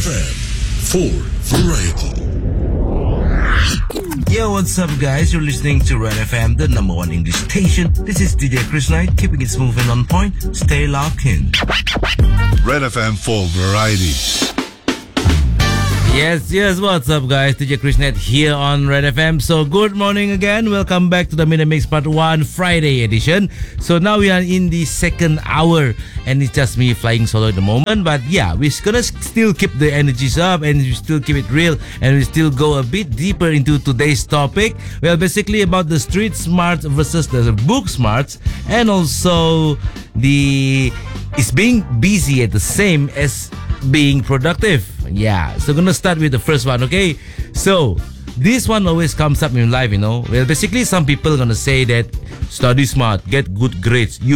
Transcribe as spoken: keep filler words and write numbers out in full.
M for variety. Yo, what's up, guys? You're listening to Red F M, the number one English station. This is D J Chris Knight, keeping it smooth and on point. Stay locked in. Red F M for variety. Yes, yes, what's up, guys? D J Chris Knight here on Red F M. So, good morning again. Welcome back to the Minute Mix Part one Friday edition. So, now we are in the second hour, and it's just me flying solo at the moment. But yeah, we're gonna still keep the energies up, and we still keep it real, and we still go a bit deeper into today's topic. Well, basically about the street smarts versus the book smarts, and also the is being busy at the same as being productive. Yeah, so gonna start with the first one, okay? So this one always comes up in life, you know. Well, basically some people are gonna say that study smart, get good grades, you